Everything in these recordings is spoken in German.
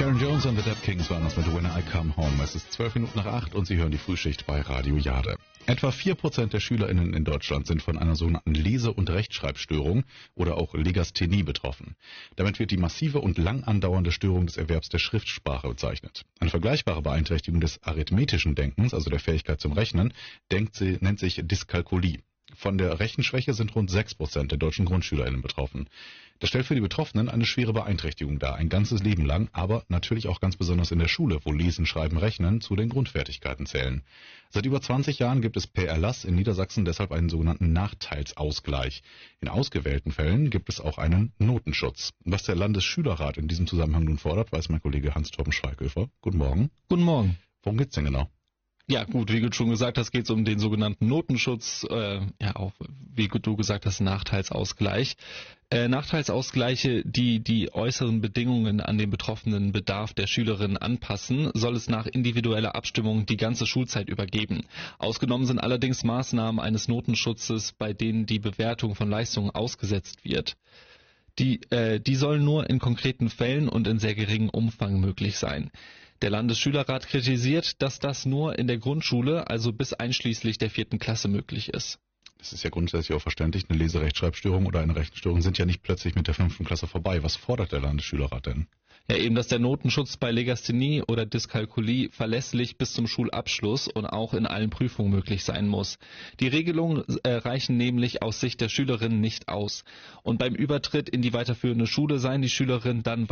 Sharon Jones und The Dead Kings waren das mit When I Come Home. Es ist 8:12 und Sie hören die Frühschicht bei Radio Jade. Etwa 4% der SchülerInnen in Deutschland sind von einer sogenannten Lese- und Rechtschreibstörung oder auch Legasthenie betroffen. Damit wird die massive und lang andauernde Störung des Erwerbs der Schriftsprache bezeichnet. Eine vergleichbare Beeinträchtigung des arithmetischen Denkens, also der Fähigkeit zum Rechnen, nennt sich Dyskalkulie. Von der Rechenschwäche sind rund 6% der deutschen GrundschülerInnen betroffen. Das stellt für die Betroffenen eine schwere Beeinträchtigung dar, ein ganzes Leben lang, aber natürlich auch ganz besonders in der Schule, wo Lesen, Schreiben, Rechnen zu den Grundfertigkeiten zählen. Seit über 20 Jahren gibt es per Erlass in Niedersachsen deshalb einen sogenannten Nachteilsausgleich. In ausgewählten Fällen gibt es auch einen Notenschutz. Was der Landesschülerrat in diesem Zusammenhang nun fordert, weiß mein Kollege Hans-Torben Schweighöfer. Guten Morgen. Guten Morgen. Worum geht's denn genau? Ja gut, wie du schon gesagt hast, geht es um den sogenannten Notenschutz, auch wie du gesagt hast, Nachteilsausgleich. Nachteilsausgleiche, die äußeren Bedingungen an den betroffenen Bedarf der Schülerinnen anpassen, soll es nach individueller Abstimmung die ganze Schulzeit übergeben. Ausgenommen sind allerdings Maßnahmen eines Notenschutzes, bei denen die Bewertung von Leistungen ausgesetzt wird. Die sollen nur in konkreten Fällen und in sehr geringem Umfang möglich sein. Der Landesschülerrat kritisiert, dass das nur in der Grundschule, also bis einschließlich der 4. Klasse möglich ist. Das ist ja grundsätzlich auch verständlich. Eine Leserechtschreibstörung oder eine Rechenstörung sind ja nicht plötzlich mit der 5. Klasse vorbei. Was fordert der Landesschülerrat denn? Ja, eben, dass der Notenschutz bei Legasthenie oder Dyskalkulie verlässlich bis zum Schulabschluss und auch in allen Prüfungen möglich sein muss. Die Regelungen reichen nämlich aus Sicht der Schülerinnen nicht aus. Und beim Übertritt in die weiterführende Schule seien die Schülerinnen dann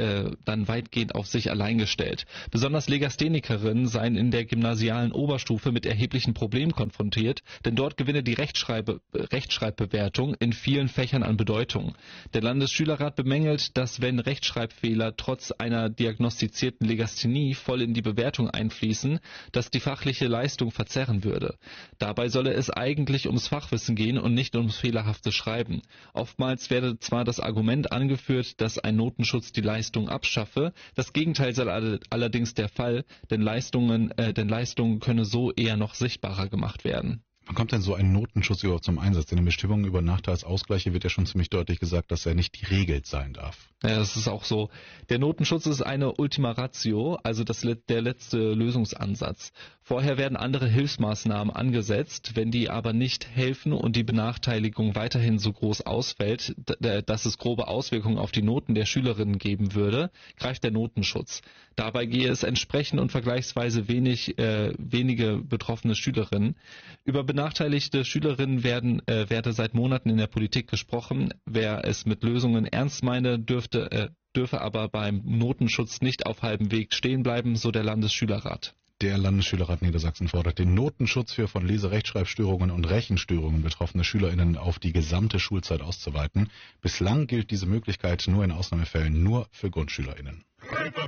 weitgehend auf sich allein gestellt. Besonders Legasthenikerinnen seien in der gymnasialen Oberstufe mit erheblichen Problemen konfrontiert, denn dort gewinne die Rechtschreibbewertung in vielen Fächern an Bedeutung. Der Landesschülerrat bemängelt, dass wenn Rechtschreibfehler trotz einer diagnostizierten Legasthenie voll in die Bewertung einfließen, dass die fachliche Leistung verzerren würde. Dabei solle es eigentlich ums Fachwissen gehen und nicht ums fehlerhafte Schreiben. Oftmals werde zwar das Argument angeführt, dass ein Notenschutz die Leistung abschaffe, das Gegenteil sei allerdings der Fall, denn Leistungen könne so eher noch sichtbarer gemacht werden. Wann kommt denn so ein Notenschutz überhaupt zum Einsatz? In den Bestimmungen über Nachteilsausgleiche wird ja schon ziemlich deutlich gesagt, dass er nicht die Regel sein darf. Ja, das ist auch so. Der Notenschutz ist eine Ultima Ratio, also der letzte Lösungsansatz. Vorher werden andere Hilfsmaßnahmen angesetzt. Wenn die aber nicht helfen und die Benachteiligung weiterhin so groß ausfällt, dass es grobe Auswirkungen auf die Noten der Schülerinnen geben würde, greift der Notenschutz. Dabei gehe es entsprechend und vergleichsweise wenige betroffene Schülerinnen. Über benachteiligte Schülerinnen werde seit Monaten in der Politik gesprochen. Wer es mit Lösungen ernst meine, dürfe aber beim Notenschutz nicht auf halbem Weg stehen bleiben, so der Landesschülerrat. Der Landesschülerrat Niedersachsen fordert den Notenschutz für von Lese-Rechtschreibstörungen und Rechenstörungen betroffene SchülerInnen auf die gesamte Schulzeit auszuweiten. Bislang gilt diese Möglichkeit nur in Ausnahmefällen nur für GrundschülerInnen.